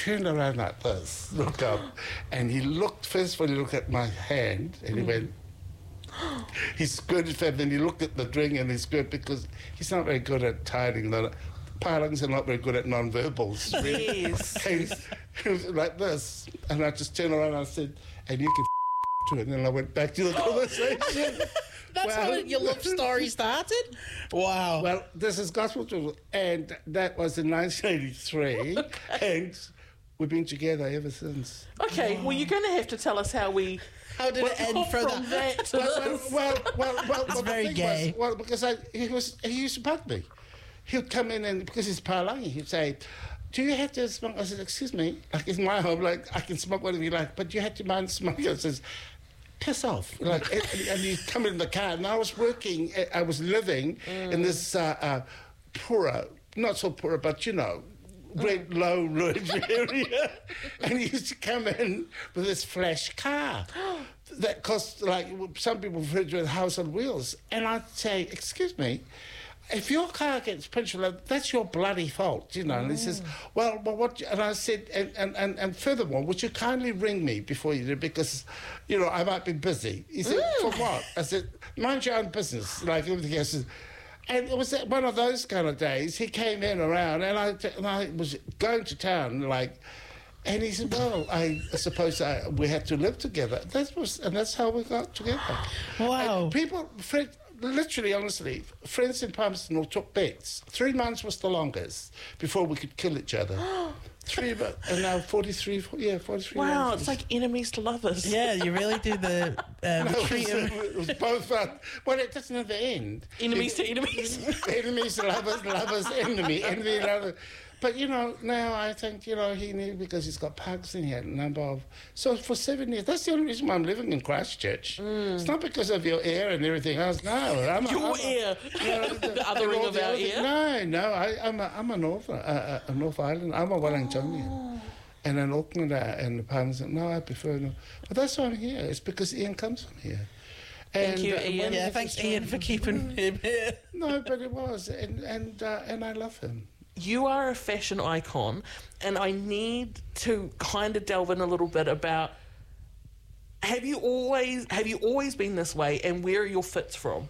turned around like this, looked up, and he looked, first of all, he looked at my hand, and he went, he squirted fat, then he looked at the drink and he squirted because he's not very good at tiding. Parlings are not very good at non-verbals, really. Yes. And he was like this, and I just turned around and I said, and you can to it, and then I went back to the conversation. That's how your love story started? Wow. Well, this is Gospel Truth, and that was in 1983, and we've been together ever since. Okay, well, you're going to have to tell us how we... How did it end for from that? that to this? Well, It's the very thing gay. Was, because he used to bug me. He'd come in and, because he's Palangi, he'd say, do you have to smoke? I said, excuse me, like it's my home, like I can smoke whatever you like, but you have to mind smoking. I says, piss off. Like, and you come in the car, and I was living in this poorer, not so poorer, but low ridge area, and he used to come in with this flash car that cost, like, some people refer to it as House on Wheels, and I'd say, excuse me, if your car gets punctured, that's your bloody fault, And he says, well, what? And I said, and furthermore, would you kindly ring me before you do, because, I might be busy. He said, for what? I said, mind your own business, like everything else. And it was one of those kind of days. He came in around, and I was going to town, and he said, well, I suppose we had to live together. That's how we got together. Wow. And literally, honestly, friends in Palmerston all took bets. 3 months was the longest before we could kill each other. 3 months, and now 43 months. Wow, it's like enemies to lovers. Yeah, you really do the treat him. It was both fun. Well, it doesn't have the end. Enemies to enemies. Enemies to lovers, lovers, enemy, lover. But, now I think, he knew because he's got Parkinson. He had a number of... So for 7 years, that's the only reason why I'm living in Christchurch. It's not because of your ear and everything else. No. Your ear. The other ring of our ear. No. I'm a North Island. I'm a Wellingtonian. And in Auckland and the Parkinson, no, I prefer... No. But that's why I'm here. It's because Ian comes from here. Thank you, Ian. Yeah, thanks, Ian, for keeping him here. No, but it was. And I love him. You are a fashion icon, and I need to kind of delve in a little bit about, have you always been this way, and where are your fits from?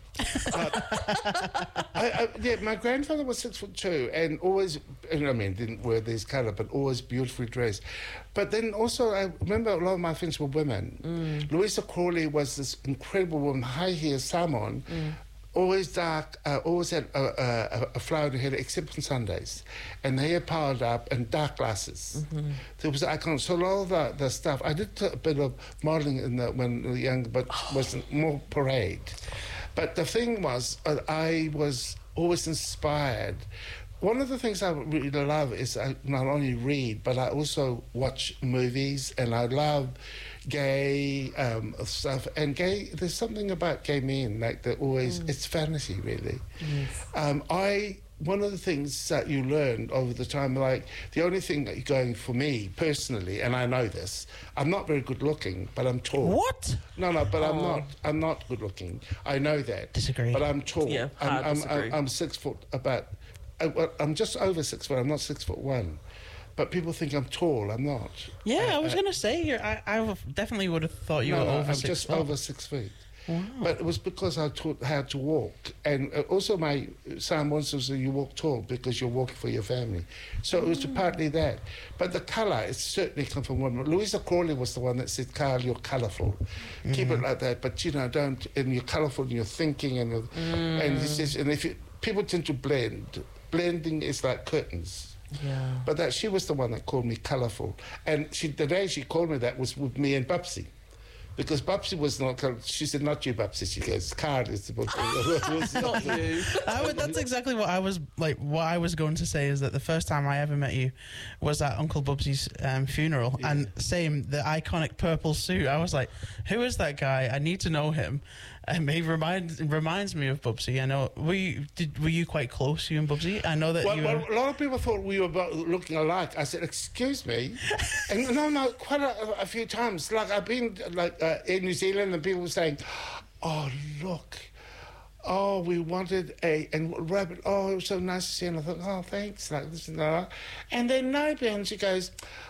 My grandfather was 6'2" and always, didn't wear these colour, but always beautifully dressed. But then also, I remember a lot of my friends were women. Louisa Crawley was this incredible woman, high hair, salmon, always dark, always had a flower in her head, except on Sundays. And the hair piled up and dark glasses. There was icons. So a lot of the stuff, I did a bit of modelling when I was young, but was more parade. But the thing was, I was always inspired. One of the things I really love is I not only read, but I also watch movies, and I love gay stuff. And there's something about gay men, like they're always, it's fantasy, really. Yes. One of the things that you learn over the time, like the only thing that you're going for me personally, and I know this, I'm not very good looking, but I'm tall. What? No, but I'm not good looking. I know that. Disagree. But I'm tall. Yeah, I'm 6 foot, I'm just over 6 foot. I'm not 6'1". But people think I'm tall. I'm not. Yeah, I was going to say, I definitely would have thought you were over I'm 6 just foot. over 6 feet. Wow. But it was because I taught how to walk. And also my son once was you walk tall because you're walking for your family. So it was partly that. But the colour, it's certainly come from women. Louisa Crawley was the one that said, Carl, you're colourful. Keep it like that. But, don't, and you're colourful in your thinking. And he says, and if people tend to blend. Blending is like curtains. Yeah. But she was the one that called me colourful. And the day she called me that was with me and Bubsy. Because Bubsy was not... She said, not you, Bubsy. She goes, Card is the book. Not you. That's exactly what I was going to say, is that the first time I ever met you was at Uncle Bubsy's funeral. Yeah. And same, the iconic purple suit. I was like, who is that guy? I need to know him. He reminds me of Bubsy. I know. Were you quite close, you and Bubsy? I know that you were... Well, a lot of people thought we were looking alike. I said, excuse me. And no, quite a few times. Like, I've been in New Zealand, and people were saying, oh, look. Oh, we wanted and Rabbit, oh, it was so nice to see. And I thought, oh, thanks. Like this and that. And then no, and she goes,